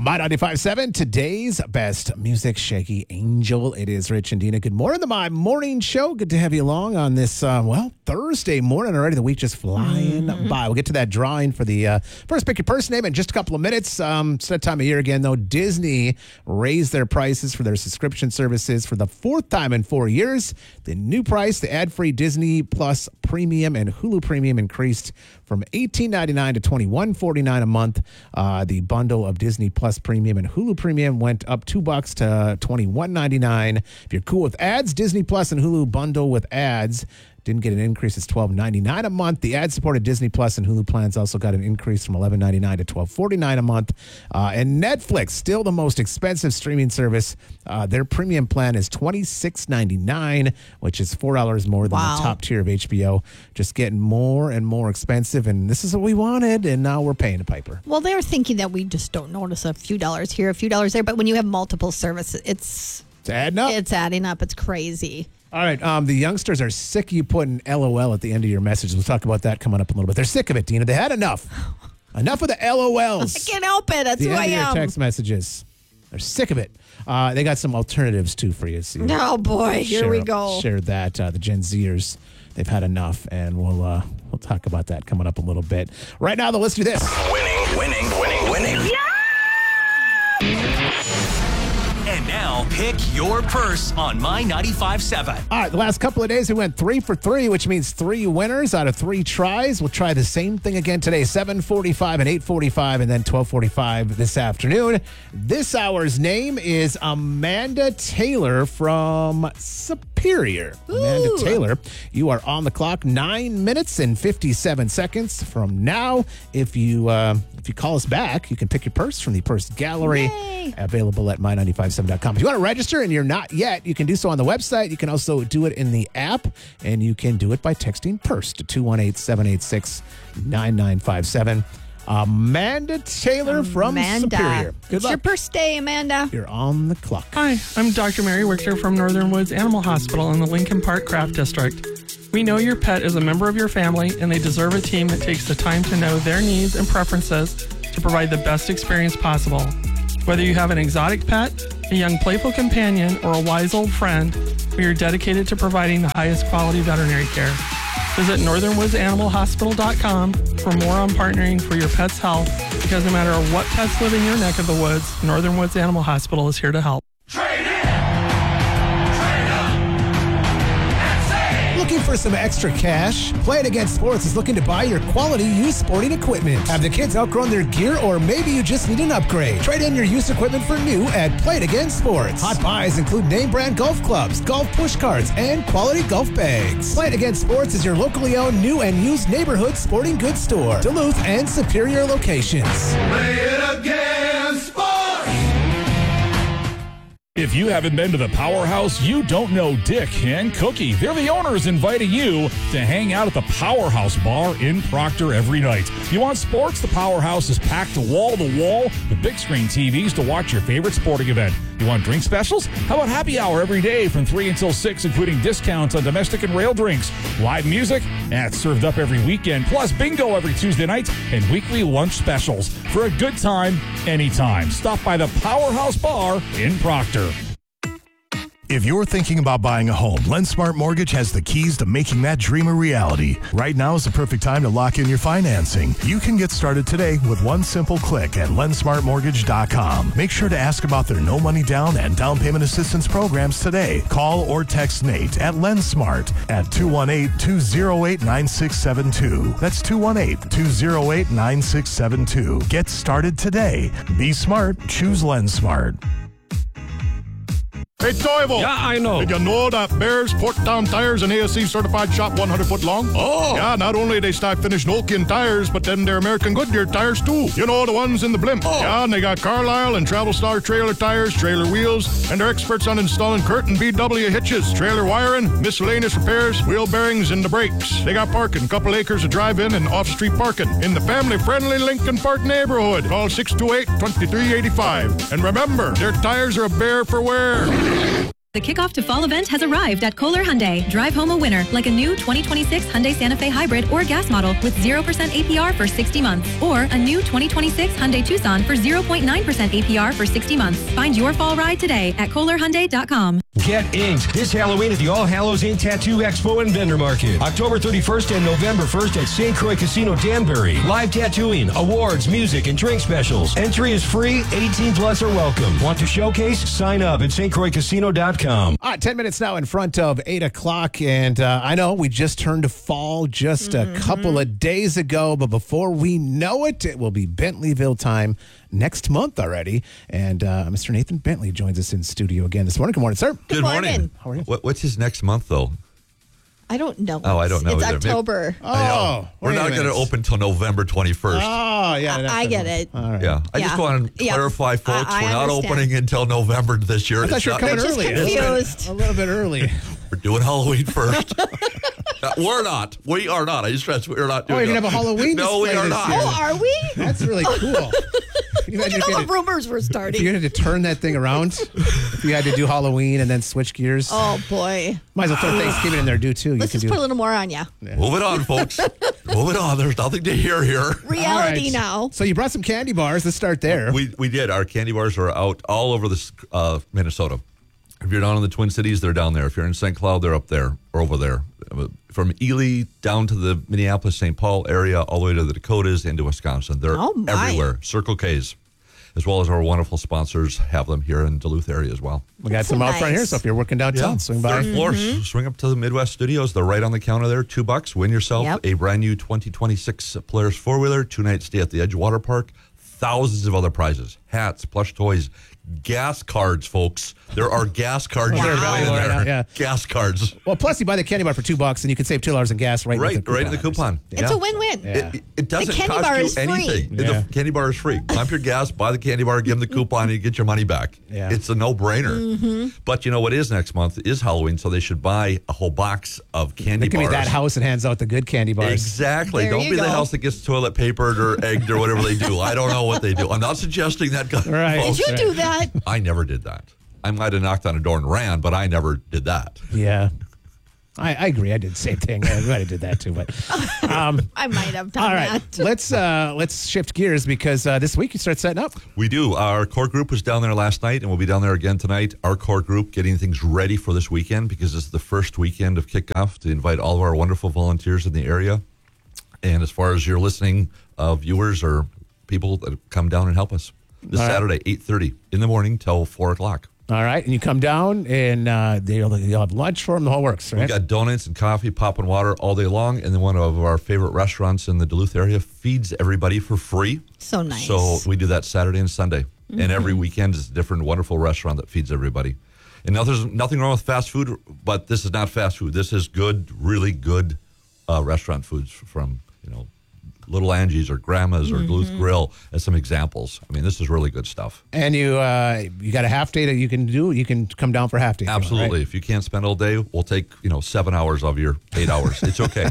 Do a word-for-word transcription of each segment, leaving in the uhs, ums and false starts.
My ninety-five point seven, today's best music, Shaggy Angel. It is Rich and Dina. Good morning to my morning show. Good to have you along on this, uh, well, Thursday morning already. The week just flying mm-hmm. by. We'll get to that drawing for the uh, first pick your person name in just a couple of minutes. Um, it's that time of year again, though. Disney raised their prices for their subscription services for the fourth time in four years. The new price, the ad-free Disney Plus Premium and Hulu Premium increased from eighteen ninety-nine to twenty-one forty-nine a month. Uh, the bundle of Disney Plus Premium and Hulu Premium went up two bucks to twenty-one ninety-nine. If you're cool with ads, Disney Plus and Hulu bundle with ads didn't get an increase. It's twelve ninety-nine a month. The ad-supported Disney Plus and Hulu plans also got an increase from eleven ninety-nine to twelve forty-nine a month. Uh, and Netflix, still the most expensive streaming service. Uh, their premium plan is twenty-six ninety-nine, which is four dollars more than wow. the top tier of H B O. Just getting more and more expensive, and this is what we wanted, and now we're paying a piper. Well, they're thinking that we just don't notice a few dollars here, a few dollars there, but when you have multiple services, it's... It's adding up. It's adding up. It's crazy. All right, um, the youngsters are sick of you putting L O L at the end of your message. We'll talk about that coming up in a little bit. They're sick of it, Dina. They had enough. Enough of the L O Ls. I can't help it. That's the who end I of your am. text messages. They're sick of it. Uh, they got some alternatives, too, for you. So you oh, boy. Here share, we go. Share that. Uh, the Gen Zers, they've had enough, and we'll uh, we'll talk about that coming up a little bit. Right now, though, let's do this. Winning, winning, winning, winning. Yeah! And now, pick your purse on My ninety-five point seven. All right, the last couple of days we went three for three, which means three winners out of three tries. We'll try the same thing again today, seven forty-five and eight forty-five, and then twelve forty-five this afternoon. This hour's name is Amanda Taylor from Superior. Ooh. Amanda Taylor, you are on the clock. Nine minutes and fifty-seven seconds from now. If you uh, if you call us back, you can pick your purse from the purse gallery. Yay. Available at my ninety-five point seven dot com. If you want to register and you're not yet, you can do so on the website. You can also do it in the app, and you can do it by texting PURSE to two one eight, seven eight six, nine nine five seven. Amanda Taylor from Amanda. Superior. Good it's luck. your first day, Amanda. You're on the clock. Hi, I'm Doctor Mary Wichter from Northern Woods Animal Hospital in the Lincoln Park Craft District. We know your pet is a member of your family, and they deserve a team that takes the time to know their needs and preferences to provide the best experience possible. Whether you have an exotic pet, a young playful companion, or a wise old friend, we are dedicated to providing the highest quality veterinary care. Visit northern woods animal hospital dot com for more on partnering for your pet's health, because no matter what pets live in your neck of the woods, Northern Woods Animal Hospital is here to help. Looking for some extra cash? Play It Against Sports is looking to buy your quality used sporting equipment. Have the kids outgrown their gear, or maybe you just need an upgrade? Trade in your used equipment for new at Play It Against Sports. Hot buys include name brand golf clubs, golf push carts, and quality golf bags. Play It Against Sports is your locally owned new and used neighborhood sporting goods store. Duluth and Superior locations. Play it against sports. If you haven't been to the Powerhouse, you don't know Dick and Cookie. They're the owners inviting you to hang out at the Powerhouse Bar in Proctor every night. You want sports? The Powerhouse is packed wall to wall with big screen T Vs to watch your favorite sporting event. You want drink specials? How about happy hour every day from three until six, including discounts on domestic and rail drinks, live music, and it's served up every weekend, plus bingo every Tuesday night and weekly lunch specials for a good time anytime. Stop by the Powerhouse Bar in Proctor. If you're thinking about buying a home, LendSmart Mortgage has the keys to making that dream a reality. Right now is the perfect time to lock in your financing. You can get started today with one simple click at lend smart mortgage dot com. Make sure to ask about their no money down and down payment assistance programs today. Call or text Nate at LendSmart at two one eight, two oh eight, nine six seven two. That's two one eight, two oh eight, nine six seven two. Get started today. Be smart. Choose LendSmart. Hey, Toivo. Yeah, I know. Did you know that Bears, Porttown Tires, and A S C certified shop one hundred foot long? Oh. Yeah, not only they stock finished Nokian tires, but then they're American Goodyear tires too. You know, the ones in the blimp. Oh. Yeah, and they got Carlisle and Travel Star trailer tires, trailer wheels, and they're experts on installing Curtin B W hitches, trailer wiring, miscellaneous repairs, wheel bearings, and the brakes. They got parking, couple acres of drive-in and off-street parking in the family-friendly Lincoln Park neighborhood. Call six two eight, two three eight five. And remember, their tires are a bear for wear. The kickoff to fall event has arrived at Kohler Hyundai. Drive home a winner, like a new twenty twenty-six Hyundai Santa Fe Hybrid or gas model with zero percent A P R for sixty months. Or a new twenty twenty-six Hyundai Tucson for zero point nine percent A P R for sixty months. Find your fall ride today at Kohler Hyundai dot com. Get inked this Halloween at the All Hallows Ink Tattoo Expo and Vendor Market. October thirty-first and November first at Saint Croix Casino Danbury. Live tattooing, awards, music, and drink specials. Entry is free. eighteen plus are welcome. Want to showcase? Sign up at Saint Croix Casino dot com. All right, ten minutes now in front of eight o'clock. And uh, I know we just turned to fall just mm-hmm. a couple of days ago. But before we know it, it will be Bentleyville time next month already. And uh, Mister Nathan Bentley joins us in studio again this morning. Good morning, sir. Good, Good morning. morning. How are you? What, what's his next month, though? I don't know. Oh, I don't know It's either. October. Oh, I know. We're not going to open until November twenty-first. Oh, yeah. I, I get it. All right. Yeah. I Yeah. just want to Yeah. clarify, folks, I- I we're not understand. opening until November this year. I thought It's you were not coming next- early. confused. A little bit early. We're doing Halloween first. Uh, we're not. We are not. I just stress we're not doing Oh, you're going it. to have a Halloween No, we display are this not. year. Oh, are we? That's really cool. Can you Look imagine at if you all had the to- rumors we're if starting. you had to turn that thing around, if you had to do Halloween and then switch gears, Oh, boy. might as well throw Thanksgiving in there, do too. Let's you just can put do a little more on you. Move it on, folks. Move it on. There's nothing to hear here. Reality All right. now. So you brought some candy bars. Let's start there. We we did. Our candy bars are out all over this uh, Minnesota. If you're down in the Twin Cities, they're down there. If you're in Saint Cloud, they're up there or over there. From Ely down to the Minneapolis, Saint Paul area, all the way to the Dakotas into Wisconsin. They're Oh, my. everywhere. Circle K's, as well as our wonderful sponsors, have them here in Duluth area as well. We got some out front nice. here, so if you're working downtown, swing by. Third floor, s- swing up to the Midwest Studios. They're right on the counter there. Two bucks. Win yourself Yep. a brand new twenty twenty-six Polaris four-wheeler, two-night stay at the Edgewater Park, thousands of other prizes, hats, plush toys, gas cards, folks. There are gas cards Wow. you're They're playing available right there. now, yeah. Gas cards. Well, plus you buy the candy bar for two bucks, and you can save two dollars in gas right, Right, with the right in the coupon. It's Yeah. a win-win. Yeah. It, it doesn't The candy cost bar you is free. anything. Yeah. The candy bar is free. Pump your gas, buy the candy bar, give them the coupon, and you get your money back. Yeah. It's a no-brainer. Mm-hmm. But you know what is next month is Halloween, so they should buy a whole box of candy It can be bars. that house that hands out the good candy bars. Exactly. There Don't you be the go. house that gets toilet papered or egged or whatever they do. I don't know what they do. I'm not suggesting that. Right. folks. Did you do that? I never did that. I might have knocked on a door and ran, but I never did that. Yeah. I, I agree. I did the same thing. I might have did that too, but um, I might have done all right. that. let's uh, let's shift gears because uh, this week you start setting up. We do. Our core group was down there last night, and we'll be down there again tonight. Our core group getting things ready for this weekend because this is the first weekend of kickoff to invite all of our wonderful volunteers in the area. And as far as your listening uh, viewers or people that come down and help us, this All right. Saturday, eight thirty in the morning till four o'clock. All right, and you come down and uh, they'll, you'll have lunch for them. The whole works, right? We've got donuts and coffee, pop and water all day long. And then one of our favorite restaurants in the Duluth area feeds everybody for free. So nice. So we do that Saturday and Sunday. Mm-hmm. And every weekend is a different wonderful restaurant that feeds everybody. And now there's nothing wrong with fast food, but this is not fast food. This is good, really good uh, restaurant foods from, you know, Little Angie's or Grandma's or Mm-hmm. Duluth Grill as some examples. I mean, this is really good stuff. And you uh, you got a half day that you can do. You can come down for half day. if you want, Absolutely. right? If you can't spend all day, we'll take, you know, seven hours of your eight hours. It's okay.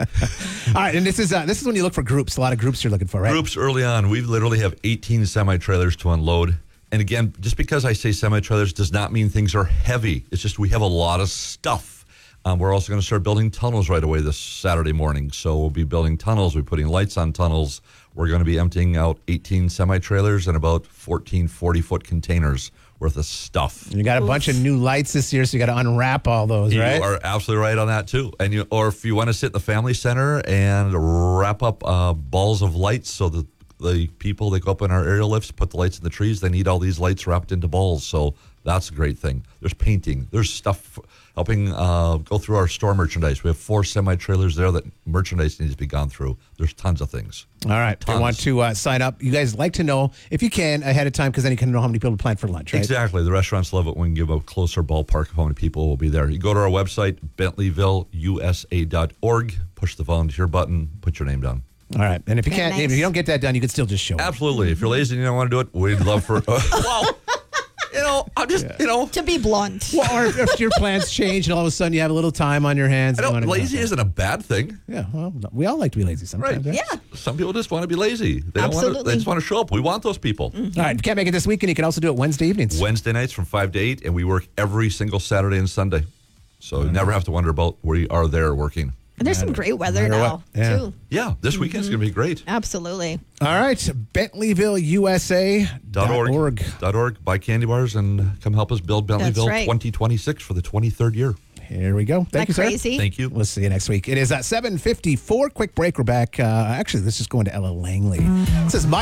All right, and this is uh, this is when you look for groups. A lot of groups you're looking for, right? Groups early on, we literally have eighteen semi-trailers to unload. And again, just because I say semi-trailers does not mean things are heavy. It's just we have a lot of stuff. Um, we're also going to start building tunnels right away this Saturday morning. So we'll be building tunnels. We're putting lights on tunnels. We're going to be emptying out eighteen semi-trailers and about fourteen forty-foot containers worth of stuff. You got a bunch of new lights this year, so you got to unwrap all those, You right? are absolutely right on that too. And you, or if you want to sit in the family center and wrap up uh, balls of lights, so that the people that go up in our aerial lifts put the lights in the trees, they need all these lights wrapped into balls. So that's a great thing. There's painting. There's stuff helping uh, go through our store merchandise. We have four semi-trailers there that merchandise needs to be gone through. There's tons of things. All right. If you Tons. want to uh, sign up, you guys like to know, if you can, ahead of time, because then you can know how many people plan for lunch, right? Exactly. The restaurants love it when we give a closer ballpark of how many people will be there. You go to our website, bentleyville u s a dot org, push the volunteer button, put your name down. All right. And if you Very can't, nice. if you don't get that done, you can still just show up. Absolutely. If you're lazy and you don't want to do it, we'd love for. Uh, well, You know, I'm just, Yeah. you know. To be blunt. Well, or if your plans change and all of a sudden you have a little time on your hands. I you don't, wanna go lazy out. isn't a bad thing. Yeah, well, no, we all like to be lazy sometimes. Right. Yeah. Some people just want to be lazy. They don't want to. Absolutely. They just want to show up. We want those people. All right, if you can't make it this weekend, you can also do it Wednesday evenings. Wednesday nights from five to eight, and we work every single Saturday and Sunday. So you never have to wonder about where you are there working. And there's some great weather matter now, what. Yeah. too. Yeah, this weekend's going to be great. Absolutely. All right, Bentleyville U S A Dot org. org. Dot org. Buy candy bars and come help us build Bentleyville right. twenty twenty-six for the twenty-third year. Here we go. Thank Isn't you, that sir. crazy? Thank you. We'll see you next week. It is at seven fifty-four. Quick break. We're back. Uh, actually, let's just go into Ella Langley. This is my